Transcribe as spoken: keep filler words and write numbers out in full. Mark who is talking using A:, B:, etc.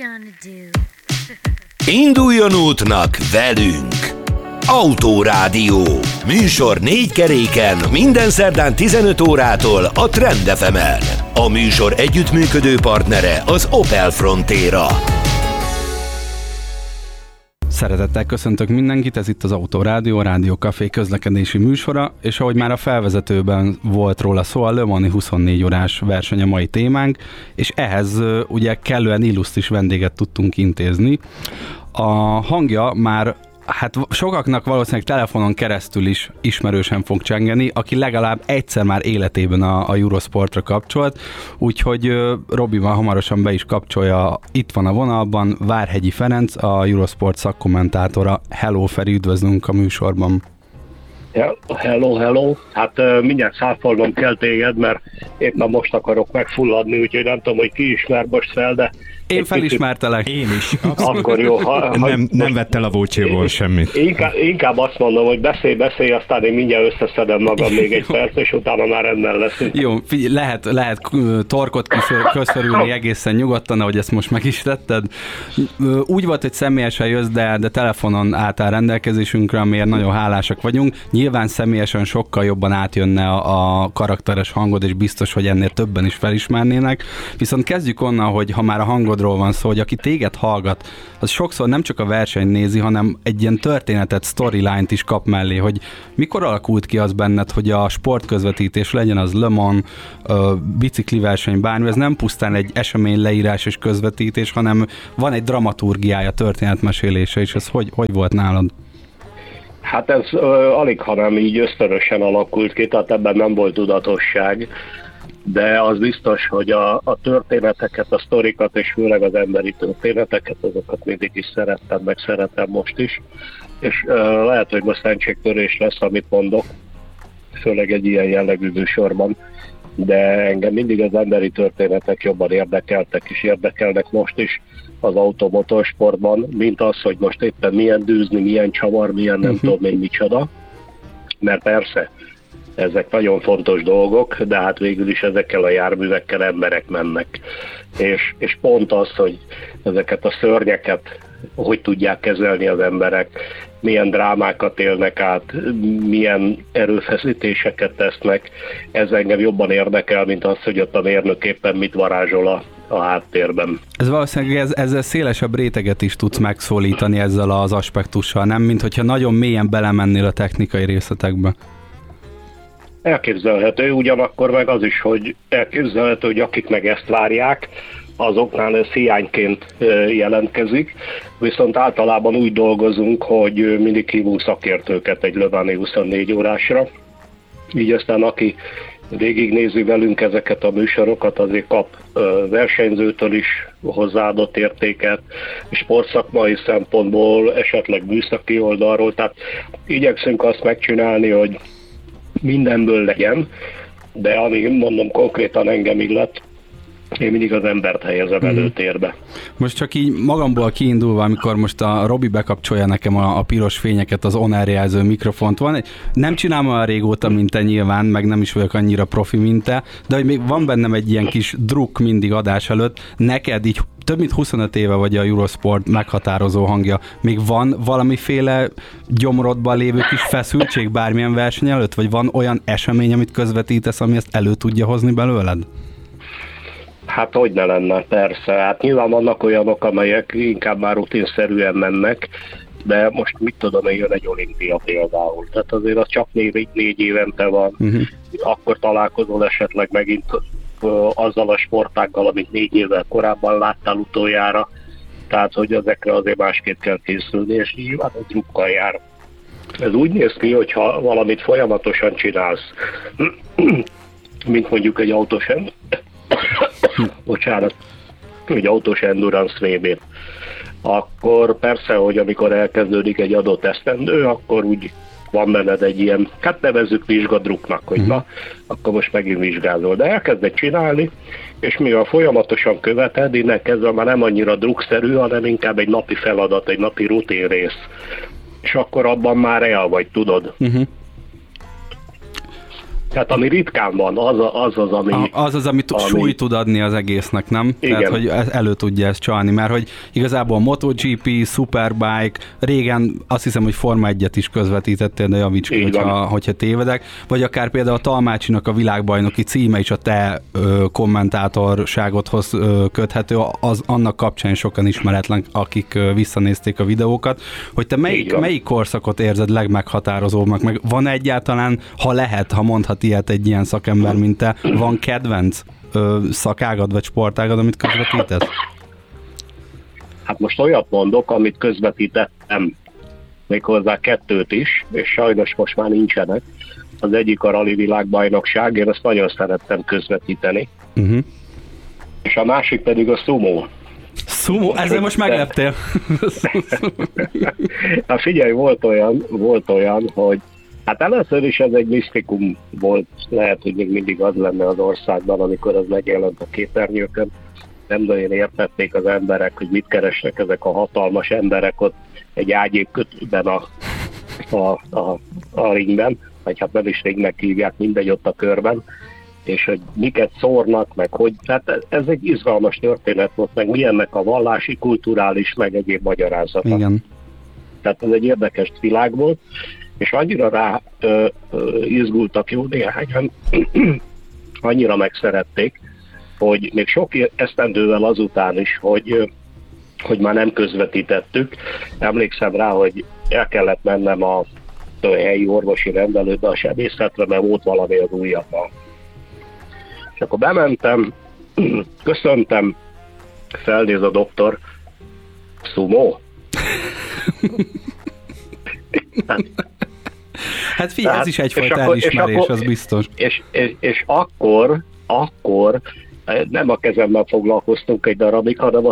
A: Induljon útnak velünk! Autórádió. Műsor négy keréken, minden szerdán tizenöt órától a Trend ef emen. A műsor együttműködő partnere az Opel Frontera.
B: Szeretettel köszöntök mindenkit, ez itt az Autórádió, a Rádió Café közlekedési műsora, és ahogy már a felvezetőben volt róla szó, a Le Mans-i huszonnégy órás verseny a mai témánk, és ehhez ugye kellően illusztris vendéget tudtunk intézni. A hangja már hát sokaknak valószínűleg telefonon keresztül is ismerősen fog csengeni, aki legalább egyszer már életében a, a Eurosportra kapcsolt, úgyhogy Robi már hamarosan be is kapcsolja, itt van a vonalban Várhegyi Ferenc, a Eurosport szakkommentátora. Hello Feri, üdvözlünk a műsorban.
C: Hello, hello. Hát uh, mindjárt száfolnom kell téged, mert éppen most akarok megfulladni, úgyhogy nem tudom, hogy ki ismer most fel, de...
B: Én felismertelek.
D: Én is.
C: Akkor jó. Ha, ha,
D: nem, nem vett el a vócséból semmit.
C: Inkább, inkább azt mondom, hogy beszélj, beszélj, aztán én mindjárt összeszedem magam még egy perc, és utána már rendben leszünk.
B: Jó, figyelj, lehet, lehet torkot köszörülni egészen nyugodtan, ahogy ezt most meg is tetted. Úgy volt, hogy személyesen jössz, de, de telefonon álltál rendelkezésünkre, amiért nagyon hálásak vagyunk. Nyilván személyesen sokkal jobban átjönne a, a karakteres hangod, és biztos, hogy ennél többen is felismernének. Viszont kezdjük onnan, hogy ha már a hangodról van szó, hogy aki téged hallgat, az sokszor nem csak a versenyt nézi, hanem egy ilyen történetet, storyline-t is kap mellé, hogy mikor alakult ki az benned, hogy a sportközvetítés legyen az Le Mans, bicikliverseny, bármi, ez nem pusztán egy esemény leírás és közvetítés, hanem van egy dramaturgiája, történetmesélése, és ez hogy, hogy volt nálad?
C: Hát ez ö, alig, hanem így ösztönösen alakult ki, tehát ebben nem volt tudatosság, de az biztos, hogy a, a történeteket, a sztorikat, és főleg az emberi történeteket, azokat mindig is szerettem, meg szeretem most is, és ö, lehet, hogy most szentségtörés lesz, amit mondok, főleg egy ilyen jellegű műsorban, de engem mindig az emberi történetek jobban érdekeltek, és érdekelnek most is az automotorsportban, mint az, hogy most éppen milyen dűzni, milyen csavar, milyen nem uh-huh. tudom én micsoda, mert persze, ezek nagyon fontos dolgok, de hát végül is ezekkel a járművekkel emberek mennek. És, és pont az, hogy ezeket a szörnyeket hogy tudják kezelni az emberek, milyen drámákat élnek át, milyen erőfeszítéseket tesznek, ez engem jobban érdekel, mint az, hogy ott a mérnök éppen mit varázsol a, a háttérben.
B: Ez valószínűleg ez, ezzel szélesebb réteget is tudsz megszólítani ezzel az aspektussal, nem? Mint hogyha nagyon mélyen belemennél a technikai részletekbe.
C: Elképzelhető, ugyanakkor meg az is, hogy elképzelhető, hogy akik meg ezt várják, azoknál ez hiányként jelentkezik, viszont általában úgy dolgozunk, hogy mindig hívunk szakértőket egy Le Mans-i huszonnégy órásra, így aztán aki végignézi velünk ezeket a műsorokat, azért kap versenyzőtől is hozzáadott értéket, sportszakmai szempontból, esetleg műszaki oldalról, tehát igyekszünk azt megcsinálni, hogy mindenből legyen, de ami mondom konkrétan engem illet, én mindig az embert helyezem mm. előtérbe.
B: Most csak így magamból kiindulva, amikor most a Robi bekapcsolja nekem a, a piros fényeket, az on-air jelző mikrofont van, nem csinálom olyan régóta, mint te nyilván, meg nem is vagyok annyira profi, mint te, de hogy még van bennem egy ilyen kis druk mindig adás előtt, neked így több mint huszonöt éve vagy a Eurosport meghatározó hangja. Még van valamiféle gyomrodban lévő kis feszültség bármilyen verseny előtt, vagy van olyan esemény, amit közvetítesz, ami ezt elő tudja hozni belőled?
C: Hát hogy ne lenne, persze. Hát nyilván vannak olyanok, amelyek inkább már rutinszerűen mennek, de most mit tudom, jön egy olimpia például. Tehát azért az csak négy, négy évente van. Uh-huh. Akkor találkozol esetleg megint azzal a sportággal, amit négy évvel korábban láttál utoljára. Tehát, hogy ezekre azért másképp kell készülni, és nyilván az drukkal jár. Ez úgy néz ki, hogyha valamit folyamatosan csinálsz, mint mondjuk egy autós bocsánat, egy autós endurance vé bét, akkor persze, hogy amikor elkezdődik egy adott esztendő, akkor úgy van benned egy ilyen, hát nevezzük vizsgadruknak, hogy na, akkor most megint vizsgázol, de elkezded csinálni, és mivel folyamatosan követed, innen kezdve már nem annyira drukszerű, hanem inkább egy napi feladat, egy napi rutin rész. És akkor abban már el vagy, tudod. Uh-huh. Tehát ami ritkán van, az az, az ami...
B: A, az az, amit ami... súly tud adni az egésznek, nem? Igen. Tehát, hogy elő tudja ezt csalni, mert hogy igazából MotoGP, Superbike, régen azt hiszem, hogy Forma egyet is közvetítettél, de javíts ki, hogyha, hogyha tévedek, vagy akár például a Talmácsinak a világbajnoki címe is a te ö, kommentátorságodhoz ö, köthető, az annak kapcsán sokan ismeretlen, akik ö, visszanézték a videókat, hogy te melyik, melyik korszakot érzed legmeghatározóbbnak, meg van egyáltalán, ha lehet, ha mondhat ilyet egy ilyen szakember, mint te, van kedvenc ö, szakágad vagy sportágad, amit közvetítesz?
C: Hát most olyat mondok, amit közvetítettem, méghozzá kettőt is, és sajnos most már nincsenek. Az egyik a rali világbajnokság, én ezt nagyon szerettem közvetíteni. Uh-huh. És a másik pedig a sumo.
B: Sumo? Ezzel most megleptél.
C: Hát figyelj, volt olyan, volt olyan, hogy hát először is ez egy misztikum volt, lehet, hogy még mindig az lenne az országban, amikor az megjelent a képernyőkön. Nem nagyon értették az emberek, hogy mit keresnek ezek a hatalmas emberek ott egy ágyékkötőben a, a, a, a ringben, vagy hát nem is ringnek hívják, mindegy ott a körben, és hogy miket szórnak, meg hogy, hát ez egy izgalmas történet volt, meg milyennek a vallási, kulturális, meg egyéb magyarázata.
B: Igen.
C: Tehát ez egy érdekes világ volt, és annyira rá ö, ö, izgultak jó néhányan, annyira megszerették, hogy még sok esztendővel azután is, hogy, hogy már nem közvetítettük, emlékszem rá, hogy el kellett mennem a, a helyi orvosi rendelőbe, a sebészetre, mert volt valami az ujjammal. És akkor bementem, köszöntem, felnéz a doktor, sumo?
B: Hát figyelj, ez is egyfajta elismerés,
C: akkor,
B: az biztos.
C: És, és, és akkor, akkor nem a kezemmel foglalkoztunk egy darabig, hanem a